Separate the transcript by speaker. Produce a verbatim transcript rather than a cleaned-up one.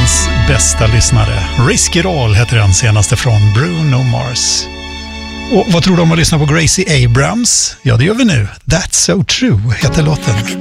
Speaker 1: världens bästa lyssnare. Risky Roll heter den senaste från Bruno Mars. Och vad tror du om att lyssna på Gracie Abrams? Ja, det gör vi nu. That's So True heter låten.